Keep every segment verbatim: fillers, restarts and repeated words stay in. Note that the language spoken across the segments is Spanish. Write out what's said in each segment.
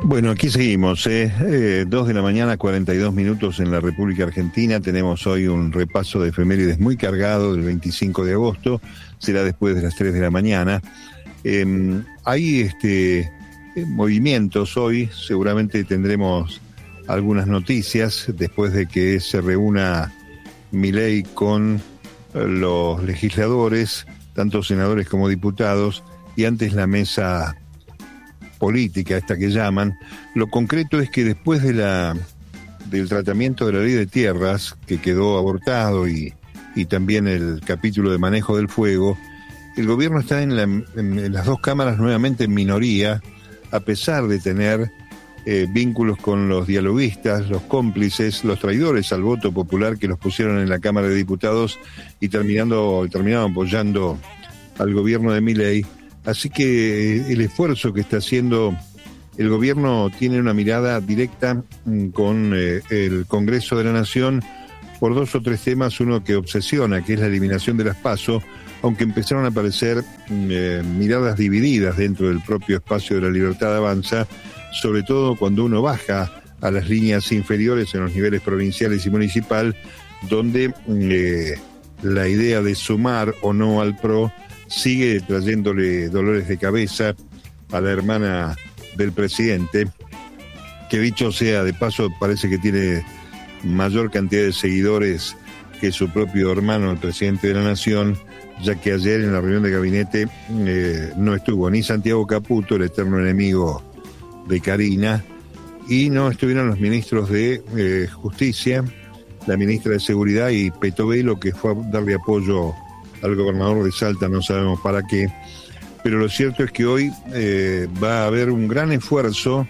Bueno, aquí seguimos, eh, eh, dos de la mañana, cuarenta y dos minutos en la República Argentina. Tenemos hoy un repaso de efemérides muy cargado del veinticinco de agosto, será después de las tres de la mañana. Eh, hay este, eh, movimientos hoy, seguramente tendremos algunas noticias después de que se reúna Milei con los legisladores, tanto senadores como diputados, y antes la mesa política, esta que llaman. Lo concreto es que después de la del tratamiento de la ley de tierras, que quedó abortado, y, y también el capítulo de manejo del fuego, el gobierno está en, la, en, en las dos cámaras nuevamente en minoría, a pesar de tener eh, vínculos con los dialoguistas, los cómplices, los traidores al voto popular que los pusieron en la Cámara de Diputados y terminando terminaron apoyando al gobierno de Milei. Así que el esfuerzo que está haciendo el gobierno tiene una mirada directa con eh, el Congreso de la Nación por dos o tres temas, uno que obsesiona, que es la eliminación de las PASO, aunque empezaron a aparecer eh, miradas divididas dentro del propio espacio de la Libertad Avanza, sobre todo cuando uno baja a las líneas inferiores en los niveles provinciales y municipal, donde eh, la idea de sumar o no al P R O sigue trayéndole dolores de cabeza a la hermana del presidente, que dicho sea de paso parece que tiene mayor cantidad de seguidores que su propio hermano, el presidente de la Nación, ya que ayer en la reunión de gabinete eh, no estuvo ni Santiago Caputo, el eterno enemigo de Karina, y no estuvieron los ministros de eh, Justicia, la ministra de Seguridad y Petovelo, que fue a darle apoyo al gobernador de Salta, no sabemos para qué, pero lo cierto es que hoy eh, va a haber un gran esfuerzo,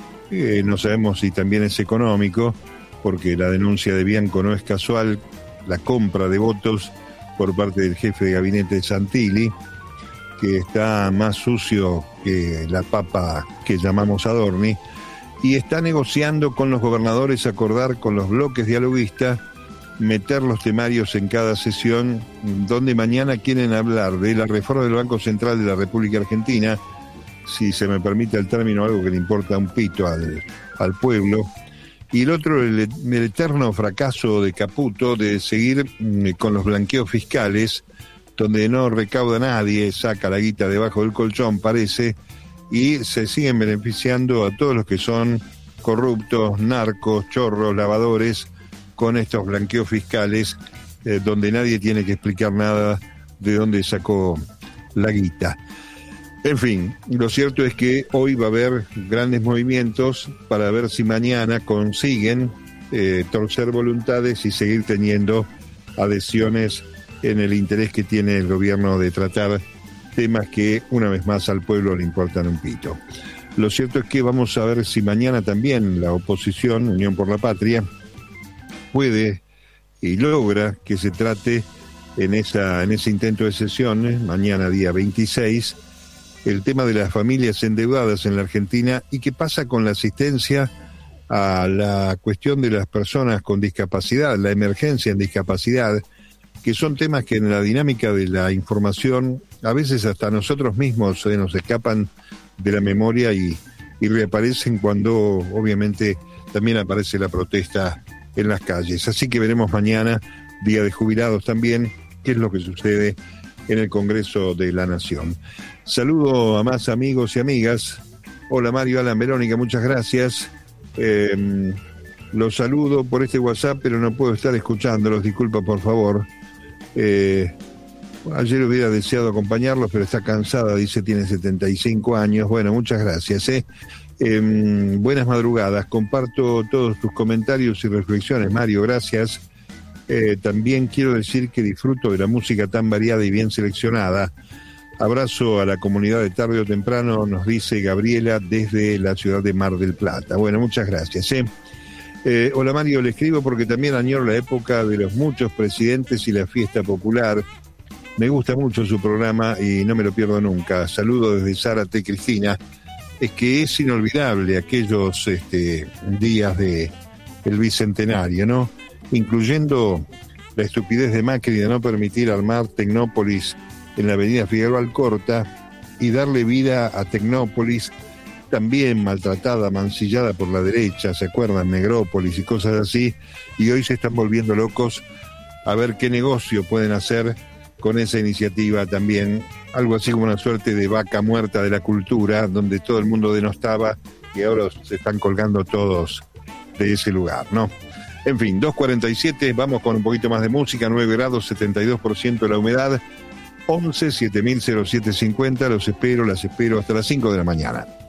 eh, no sabemos si también es económico, porque la denuncia de Bianco no es casual, la compra de votos por parte del jefe de gabinete Santilli, que está más sucio que la papa que llamamos Adorni, y está negociando con los gobernadores, acordar con los bloques dialoguistas, meter los temarios en cada sesión, donde mañana quieren hablar de la reforma del Banco Central de la República Argentina, si se me permite el término, algo que le importa un pito al, al pueblo, y el otro, el, el eterno fracaso de Caputo de seguir mm, con los blanqueos fiscales, donde no recauda nadie, saca la guita debajo del colchón, parece, y se siguen beneficiando a todos los que son corruptos, narcos, chorros, lavadores, con estos blanqueos fiscales, eh, donde nadie tiene que explicar nada de dónde sacó la guita. En fin, lo cierto es que hoy va a haber grandes movimientos para ver si mañana consiguen eh, torcer voluntades y seguir teniendo adhesiones en el interés que tiene el gobierno de tratar temas que una vez más al pueblo le importan un pito. Lo cierto es que vamos a ver si mañana también la oposición, Unión por la Patria, puede y logra que se trate en esa en ese intento de sesiones, mañana día veintiséis, el tema de las familias endeudadas en la Argentina y qué pasa con la asistencia a la cuestión de las personas con discapacidad, la emergencia en discapacidad, que son temas que en la dinámica de la información a veces hasta nosotros mismos se nos escapan de la memoria y, y reaparecen cuando obviamente también aparece la protesta en las calles. Así que veremos mañana, día de jubilados también, qué es lo que sucede en el Congreso de la Nación. Saludo a más amigos y amigas. Hola Mario, Alan, Verónica, muchas gracias. Eh, los saludo por este WhatsApp, pero no puedo estar escuchándolos, disculpa por favor. Eh, ayer hubiera deseado acompañarlos, pero está cansada, dice, tiene setenta y cinco años. Bueno, muchas gracias. ¿eh? Eh, buenas madrugadas, comparto todos tus comentarios y reflexiones, Mario, gracias. Eh, también quiero decir que disfruto de la música tan variada y bien seleccionada. Abrazo a la comunidad de tarde o temprano, nos dice Gabriela desde la ciudad de Mar del Plata. Bueno, muchas gracias. ¿eh? Eh, hola Mario, le escribo porque también añoro la época de los muchos presidentes y la fiesta popular. Me gusta mucho su programa y no me lo pierdo nunca. Saludo desde Zárate, Cristina. Es que es inolvidable aquellos este, días de el bicentenario, ¿no? Incluyendo la estupidez de Macri de no permitir armar Tecnópolis en la avenida Figueroa Alcorta y darle vida a Tecnópolis también maltratada, mancillada por la derecha, ¿se acuerdan? Negrópolis y cosas así, y hoy se están volviendo locos a ver qué negocio pueden hacer con esa iniciativa también, algo así como una suerte de vaca muerta de la cultura, donde todo el mundo denostaba y ahora se están colgando todos de ese lugar, ¿no? En fin, dos cuarenta y siete, vamos con un poquito más de música, nueve grados, setenta y dos por ciento de la humedad, once siete mil cero siete cincuenta, los espero, las espero hasta las cinco de la mañana.